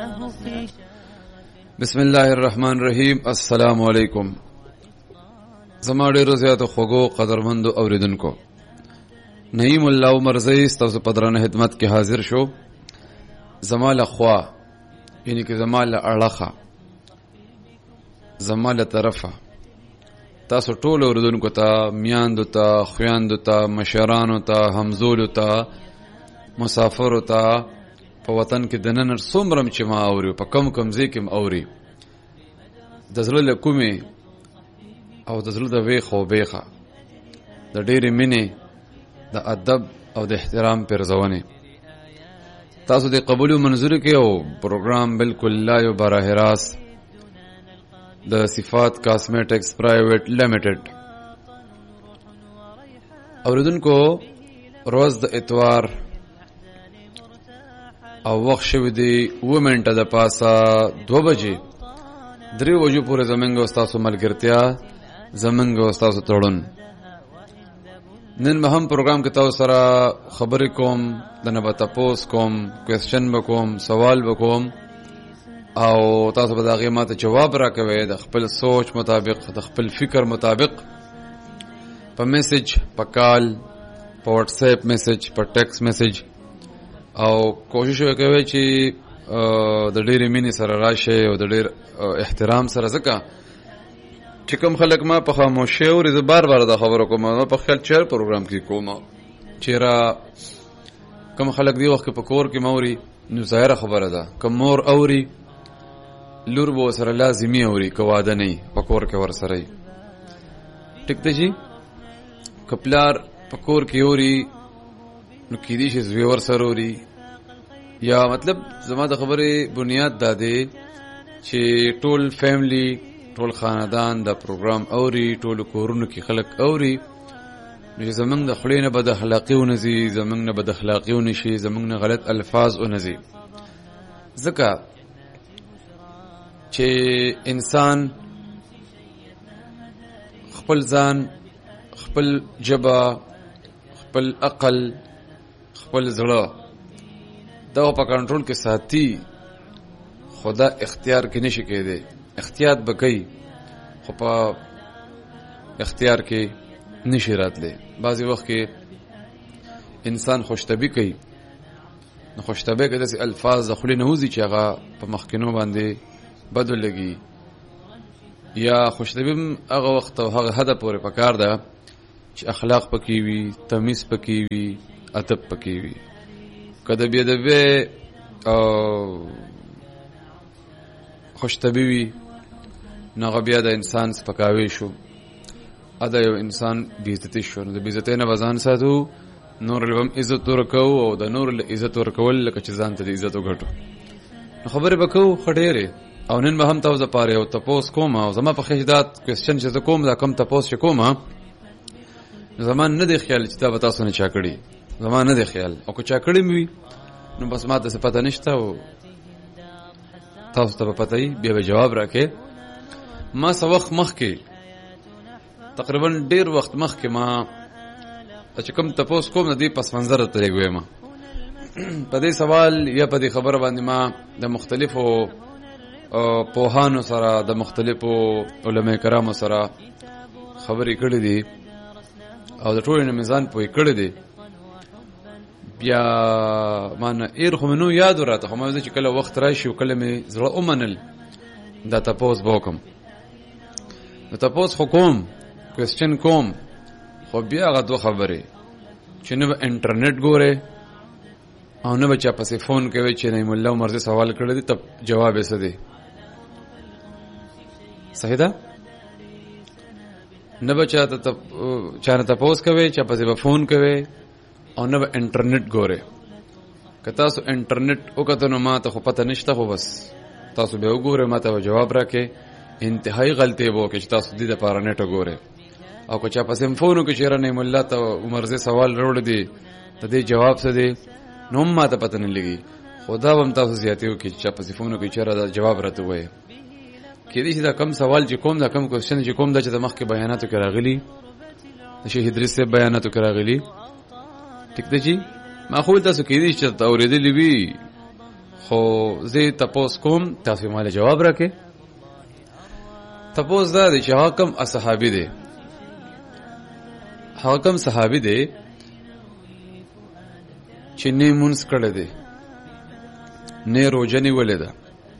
بسم الله الرحمن الرحیم. السلام علیکم. زما ډیرو زیاتو خوږو قدرمندو اوریدونکو، نعیم الله عمرزی ستاسو په درنه خدمت کې حاضر شو. زما له خوا یعنی که زما له اړخه، زما له طرفه تاسو ټول اوریدونکو ته، میاندو ته، خویاندو ته، مشرانو ته، همزولو ته، مسافرو ته، په وطن کې د نن څومره چې ما اوري، په کم کم ځای کې م اوري، د زړه له کومې او د زړه د ویښه او بیخه د ډېرې مینې، د ادب او د احترام پرځونې تاسو د قبول منظور کې او پروګرام بالکل لایو براه راست د صفات کاسمیټکس پرایویټ لیمیټډ. اوریدونکو، روز د اتوار او وخت شوی دی 2 منټه د پاسه 2 بجې 3 بجو پورې زمونږ او ستاسو ملګرتیا، زمونږ او ستاسو تړون. نن به هم پروګرام کې تاسو سره خبرې کوم، د نه به تپوس کوم، کوېسچن به کوم، سوال به کوم او تاسو به د هغې ماته جواب راکوئ د خپل سوچ مطابق، د خپل فکر مطابق، په میسج، په کال، په واټس اپ میسج، په ټیکس میسج، او کوشش وکوي چې د ډېرې مینې سره راشي او د ډېر احترام سره. ځکه چې کوم خلک ما په خاموشۍ اوري، زه بار بار دا خبره کوم، ما په خیال چیر پروګرام کې کوم، چېرې کوم خلک دی وخت کې په کور کې موري، نو ظاهره خبره ده که مور اوري لور به ورسره لازمي اوري، که واده نه وي په کور کې ورسره وي. ټیک ده جي؟ که پلار په کور کې اوري نو کېدی شي زوی ورسره اوري. یا مطلب زما د خبرې بنیاد دا دی چې ټول فیملی، ټول خاندان د پروګرام اوري، ټول کورونو کې خلک اوري، نو چې زمونږ د خولې نه بد اخلاقي ونځي، زمونږ نه بد اخلاقي ونشي، زمونږ نه غلط الفاظ ونځي. ځکه چې انسان خپل ځان، خپل ژبه، خپل عقل، خپل زړه دا په کنټرول کې ساتي، خدا اختیار کې نشي کېدی. احتیاط به کوي خو په اختیار کې نشي راتلی. بعضې وخت کې انسان خوشطبعي کوي، نو خوشطبعي کې داسې الفاظ د خولې نه وځي چې هغه په مخکینو باندې بد ولګي. یا خوشطبعي هغه وخت او هغه حده پورې پکار ده چې اخلاق پکې وي، تمیز پکې وي، ادب پکې وي. که د بې ادبۍ او خوشطبعي وي نو هغه بیا د انسان سپکاوی شو، دا یو انسان بېعزتي شو. نو د بېعزتۍ نه به ځان ساتو، نور له هم عزت ورکوو، او د نور له عزت ورکول لکه چې ځان ته د عزت وګټو. نو خبرې به کوو ښه ډېرې، او نن به هم تاسو دپاره یو تپوس کوم، او زما په خیال دا کوېسچن چې زه کوم، دا کم تپوس چې کوم، زما نه دی خیال چې دا به تاسو نه چا کړي، زما نه دی خیال. او که چا کړي مې وي نو بس ما ته څه پته نشته، او تاسو ته به پته وي، بیا به جواب راکې. ما څه وخت مخکې، تقریبا ډېر وخت مخکې، ما چې کوم تپوس کوم د دې پس منظر ته لږ ما په دې سوال یا په دې خبره باندې ما د مختلفو پوهانو سره، د مختلفو علماء کرامو سره خبرې کړې دي او د ټولو نه مې ځان پوه کړی دی. بیا ما نه ایر خو مې نو یاد راته، خو ما چې کله وخت راشي او کله مې زړه ومنل دا تپوس به وکړم. نو تپوس خو کوم، کوېسچن کوم، خو بیا هغه 2 خبرې چې نه به انټرنیټ ګورې او نه به چا پسې فون کوي چې نعیم الله عمرزی سوال کړی دی، تب جواب یې څه دی. صحیح ده؟ نه به چا نه تپوس کوي، چا پسې به فون کوي، او نه به انټرنیټ ګورې. که تاسو انټرنیټ وکتو نو ما ته خو پته نشته، خو بس تاسو به وګورئ، ما ته به جواب راکې. انتهایی غلطي به وکړئ چې تاسو دې دپاره نیټ وګورئ. او که چا پسې فون وکړي چې یاره نعیم الله ته عمرزی سوال راوړی دی، د دې جواب څه دی، نو هم ما ته پته نه لګي. خو دا به هم تاسو زیاتې وکړي چې چا پسې فون وکړي چې یاره دا جواب راته ووایه. کېدای شي دا کم سوال چې کوم، دا کم کوېسچن چې کوم، دا چې د مخکې بیاناتو کې راغلي، د شیخ ادریس صاحب بیاناتو کې راغلي. ټیک ده جي؟ ما خو تاسو کېدای شي چې اورېدلي وي، خو زه تپوس کوم تاسو مال جواب راکې. تپوس دا دی چې هغه کوم صحابي دی، هغه کوم صحابي دی چې نه مونږ کړه دی، نه روزه نیولې ده،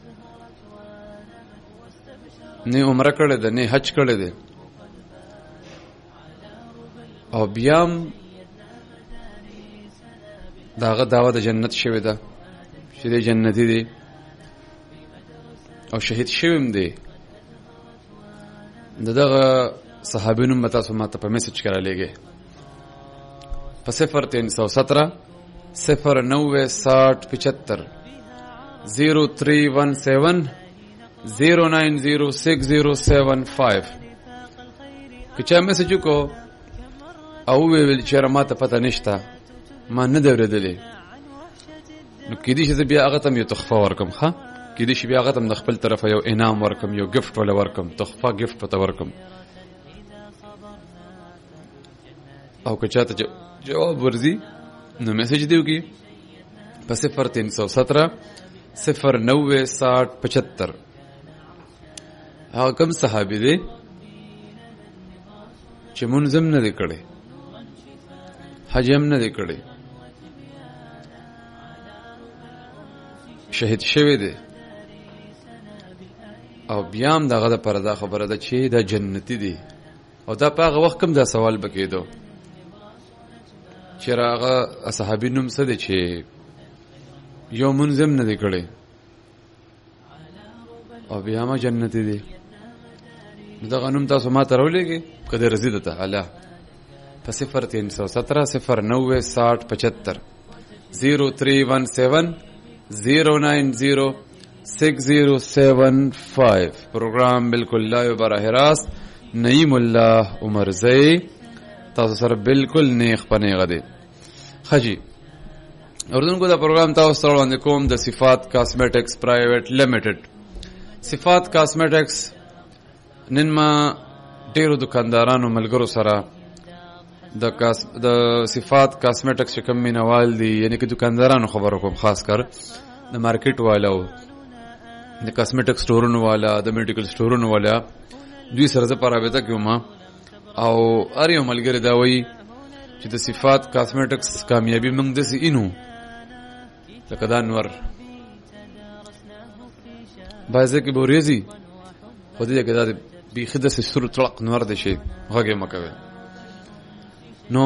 نه عمره کړه ده، نه حج کړه ده، او بیا داغه دعوه د جنت شوی ده چې د جنتی دی او شهید شویم دی. دغه صحابینو متا سو ماته په میسج کرا لګي په 0317 096075 0317 0906075 کچا میسج کو او ویل چې را ماته پته نشته، ما نه دوردلې، نو کېدی چې بیا هغه ته یو تحفه ورکم. ښه کېدی چې بیا هغه ته د خپل طرفه یو انعام ورکم، یو ګفت ولا ورکم، تحفه ګفت پته ورکم. او که چاته جواب ورزي نو میسج دیو کی په 0317 096075. هغه کوم صحابي دی چې منظم نه دی کړی، حج هم نه دی کړی، شهید شوی دی، او بیا هم دغه لپاره دا خبره ده چې دا جنتی دی. او دا په هغه وخت کوم دا سوال بکېدو چې هغه صحابي نوم څه دی چې یو منظم نه دی کړی او بیا هم جنتی دی. دغه نوم تاسو ما ته راولېږئ که د رضي ده تعالی په 0317 096075 0317 0906075. پروگرام بالکل لایو براہ راست نعیم الله عمر زئی تاسو سره بالکل نیخ پنیغه دی. خجی اردن کو دا پروگرام تاسو سره وړاندې کوم د صفات کاسمیټکس پرایویټ لیمیټډ. صفات کاسمیټکس نن ما ډیرو دکاندارانو ملګرو سره د صفات کاسمیټکس چې کوم مینوال دي، یعنی که دکاندارانو خبرو کوم، خاص کر د مارکیټ والو، د کاسمیټک سٹورونو والا، د میډیکل سٹورونو والا، دوی سره زه په رابطه کې وم. او هر یو ملګری دا وایي چې د صفات کاسمیټکس کامیابي موږ داسې اینو لکه دا نور بعضې کې به ورېځي، خو دې کې دا بیخي داسې سور طلق نور دی چې غږ یې مه کوئ. نو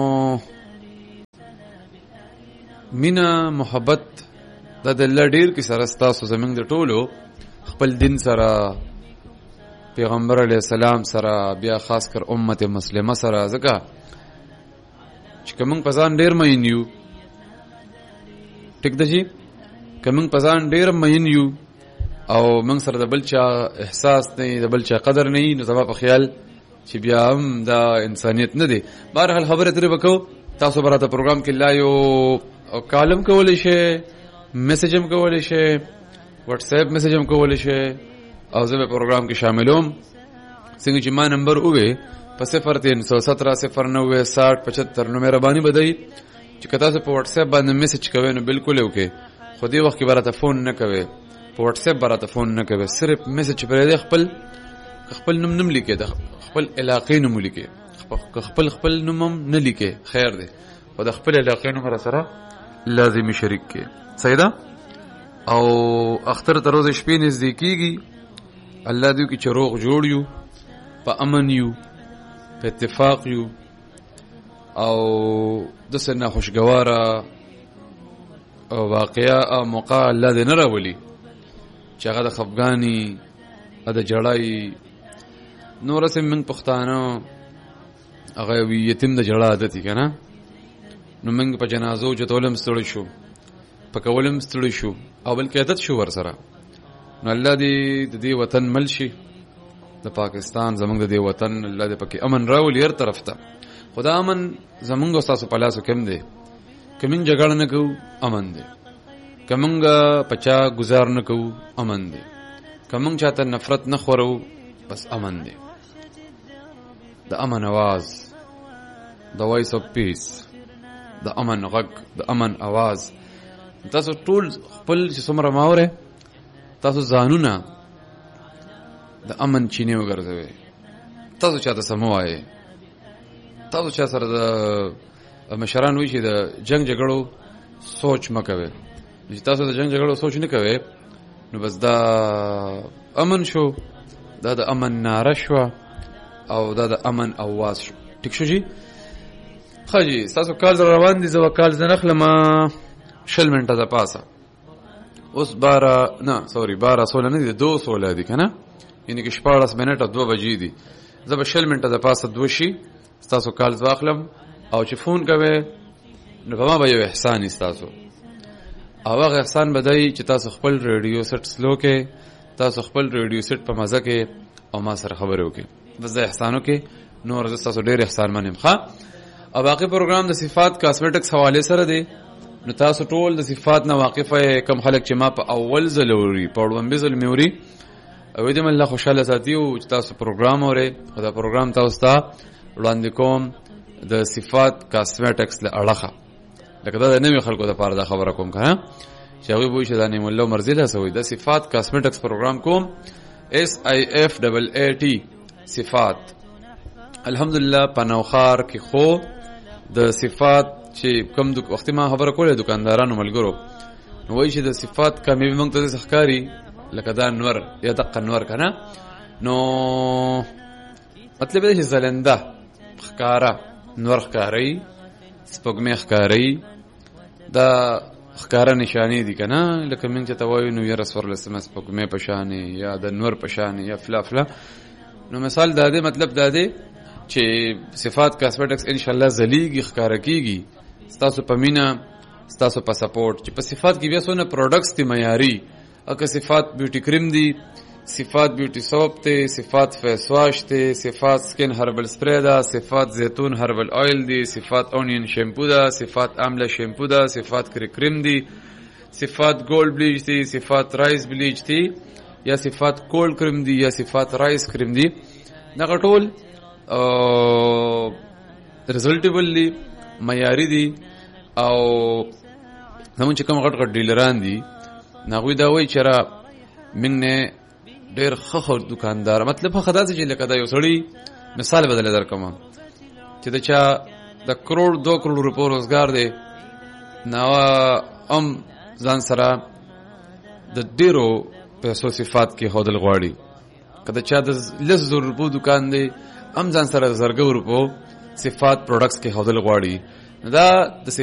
مینا محبت دا د الله ډیر کې سره ستاسو زمونږ د ټولو خپل دین سره، پیغمبر علیه السلام سره، بیا خاص کر امت مسلمه سره. ځکه چې که موږ په ځان ډیر مین یو، ټیک ده جی، که موږ په ځان ډیر مین یو او موږ سره د بل چا احساس نه، د بل چا قدر نه، نو زما په خیال چې بیا هم دا انسانیت نه دی. بهرحال خبره ترې وکړو. تاسو به راته پروګرام کې لا یو کالم کولی شئ، میسج هم کولی شئ، واټس اپ میسج هم کولی شئ، او زه به پروګرام کې شاملوم. څنګه چې ما نمبر ووې په 0317 096075 نو مهرباني به دی چې که تاسو په واټس اپ باندې میسج کوئ نو بالکل یې وکړئ، خو دې وخت کې به راته فون نه کوئ، په واټس اپ به راته فون نه کوئ، صرف میسج پرېږدئ. خپل نوم نم لیکئ، د خپل علاقې نوم لیکئ، خپل نوم هم نه لیکئ، خیر دی، خو د خپل علاقې نوم را سره لازمي شریک کړئ. صحیح ده؟ او اختر تر ورځې شپې نږدې کېږي. الله دې وکړي چې روغ جوړ یو، په امن یو، په اتفاق یو، او داسې ناخوشګواره واقعه او موقع الله دې نه راولي چې هغه د خفګاني د جړای. نور سم من پښتانه هغه یتیم د جړا عادت که نه، نو موږ په جنازو چتولم ستړي شو، په کولم ستړي شو، او بلکې عادت شو ورسره. نو الله دې د دې وطن مل شي، د پاکستان زمونږ د دې وطن الله دې پکې امن راولي هر طرف ته. خدا امن زمونږ او ستاسو په لاسو کې هم دی. که موږ جګړه نه کوو امن دی، که موږ په چا ګزار نه کوو امن دی، که موږ چاته نفرت نه خورو بس امن دی. د امن आवाज، د وایس اف پیس، د امن غږ، د امن आवाज تاسو ټول خپل چې څومره ماوره تاسو ځانونه د امن چینه وګرځوي. تاسو چاته سموایي، تاسو چا سره د مشران وی چې د جنگ جګړو سوچ مکوي. چې تاسو د جنگ جګړو سوچ نه کوي نو بس دا امن شو، دا د امن ناره شو او دا د امن اواز شو. ټیک شو جی؟ خاجي تاسو کال روان دي، زو کال زنخله ما 60 منټه د پاسه اوس 12 سوله نه دي، 2 سوله دي کنه، یعنی کې 14 منټه 2 بجې دي. زه به 60 منټه د پاسه 2 شي تاسو کال واخلم او چې فون کوي نو په ما به یو احسان استاسو او هغه احسان بدای چې تاسو خپل ریډیو سیټ سلو کې، تاسو خپل ریډیو سیټ په مزه کې او ما سره خبرې وکړي. بس د احسانو کې نور زه تاسو ډېر احسان منم. ښه، او باقي پروګرام د صفات کاسمیټکس حواله سره دی. نو تاسو ټول د صفات نه واقفه کم خلک چې ما په اول ځل اوري، په وړاندې ځل موري، او دې الله خوشاله ساتي او تاسو پروګرام اوري. دا پروګرام تاسو ته وړاندې کوم د صفات کاسمیټکس له اړخه، لکه دا د نوې خلکو لپاره دا خبره کوم کنه چې هغه وایي چې دا نیم الله مرزي له سوي د صفات کاسمیټکس پروګرام کوم SIFAAT صفات. الحمدلله پنوخار کې خو د صفات چې کوم د وخت ما خبره کوله دکاندارانو ملګرو نو وایي چې د صفات کمی موږ ته ښکاری لکه دا نور یا دقه نور کنه، نو مطلب دې چې زلنده ښکارا نور ښکاری سپوږمۍ ښکاری دا ښکارا نشانی دي کنه، لکه موږ ته وایو نو یا رسول الله سم سپوږمۍ په شان یا د نور په شان یا فلا فلا. نو مثال دا دی، مطلب دا دی چې صفات کاسمیټکس ان شاء الله زلیږي ښکارا کیږي ستاسو په مینا، ستاسو په سپورټ چې په صفات کې بیا څونه پروډکټس دي معیاري، اګه صفات بیوټي کریم دي، صفات بیوټي سوپ ته، صفات فیس واش ته، صفات سکن هربل سپری ده، صفات زیتون هربل آیل دي، صفات اونین شیمپو ده، صفات امله شیمپو ده، صفات کریم دي، صفات گولد بلیچ دي، صفات رایس بلیچ دي، یا صفات کولد کریم دي، یا صفات رایس کریم دي. دا ټول ریزلټیبل دي، معیاري دي. او زمون چې کوم غټ ډیلران دي ناغوی دا وایي چې را موږ نه ډېر ښه دکاندار، مطلب ښه داسې چې لکه دا یو سړی مثال بدل درکوم چې د چا د کروڑ 2 کروڑ روپو روزګار دی نو هم ځان سره د ډېرو پیسو صفات کې هودل غواړي، که د چا د 10,000 روپو دکان دی هم ځان سره د زرګو روپو صفات پروډکټس کې هودل غواړي. دا د